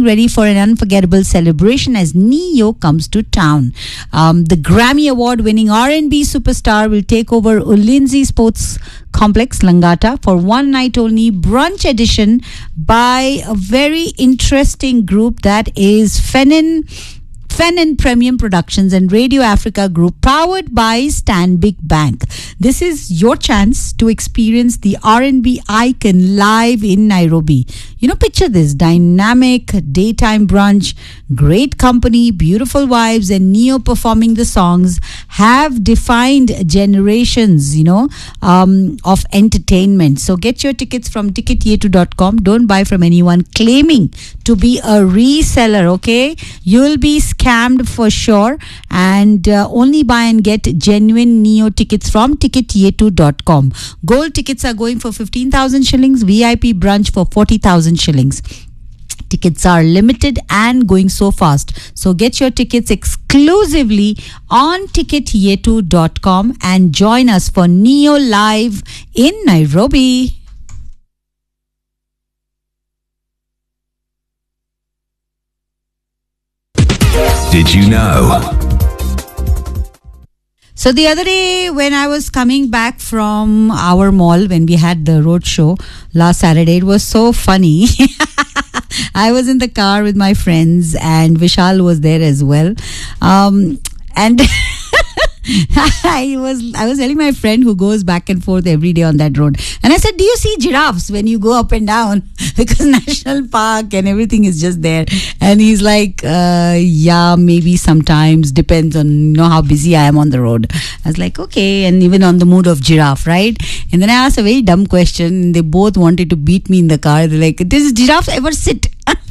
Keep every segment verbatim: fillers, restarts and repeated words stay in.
ready for an unforgettable celebration as Neo comes to town. Um, the Grammy Award-winning R and B superstar will take over Ulinzi Sports Complex, Langata, for one night only brunch edition by a very interesting group that is Fenin Fenin Premium Productions and Radio Africa Group, powered by Stanbic Bank. This is your chance to experience the R and B icon live in Nairobi. You know, picture this: dynamic daytime brunch, great company, beautiful vibes, and Neo performing the songs have defined generations, you know, um, of entertainment. So get your tickets from ticket yetu dot com. Don't buy from anyone claiming to be a reseller, okay? You'll be scammed for sure, and uh, only buy and get genuine Neo tickets from ticket yetu dot com. Gold tickets are going for fifteen thousand shillings, V I P brunch for forty thousand shillings. Tickets are limited and going so fast. So get your tickets exclusively on ticket yetu dot com and join us for Neo Live in Nairobi. Did you know? So the other day when I was coming back from our mall, when we had the road show last Saturday, it was so funny. I was in the car with my friends and Vishal was there as well. Um, and I was I was telling my friend who goes back and forth every day on that road, and I said, do you see giraffes when you go up and down? Because National Park and everything is just there. And he's like, uh, yeah, maybe sometimes, depends on, you know, how busy I am on the road. I was like, okay, and even on the mood of giraffe, right? And then I asked a very dumb question. They both wanted to beat me in the car. They're like, does giraffes ever sit?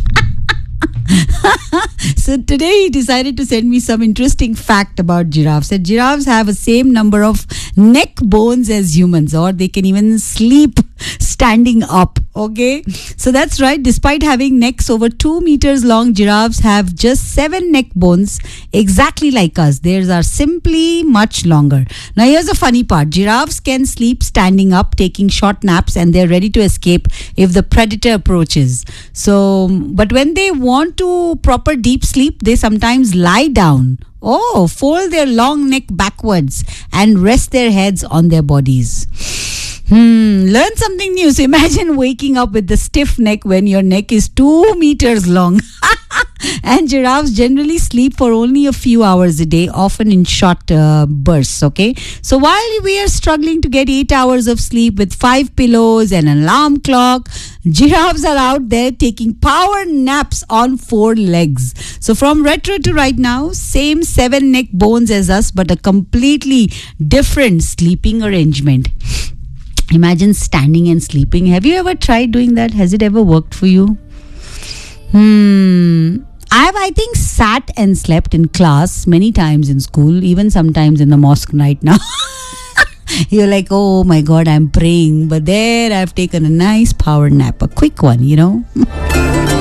So today he decided to send me some interesting fact about giraffes. That giraffes have the same number of neck bones as humans, or they can even sleep standing up. Okay, so that's right. Despite having necks over two meters long, giraffes have just seven neck bones, exactly like us. Theirs are simply much longer. Now here's the funny part: giraffes can sleep standing up, taking short naps, and they're ready to escape if the predator approaches. So, but when they want to proper deep sleep, they sometimes lie down. Oh, fold their long neck backwards and rest their heads on their bodies. Hmm, learn something new. So imagine waking up with the stiff neck when your neck is two meters long. And giraffes generally sleep for only a few hours a day, often in short uh, bursts, okay? So while we are struggling to get eight hours of sleep with five pillows and an alarm clock, giraffes are out there taking power naps on four legs. So from retro to right now, same seven neck bones as us, but a completely different sleeping arrangement. Imagine standing and sleeping. Have you ever tried doing that? Has it ever worked for you? Hmm... I've, I think, sat and slept in class many times in school, even sometimes in the mosque right now. You're like, oh my God, I'm praying. But there I've taken a nice power nap, a quick one, you know.